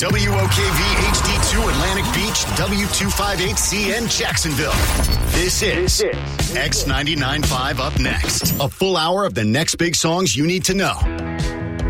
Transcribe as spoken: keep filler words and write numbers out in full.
W O K V H D two Atlantic Beach, W two fifty-eight C N Jacksonville. This is X ninety-nine point five Up Next. A full hour of the next big songs you need to know.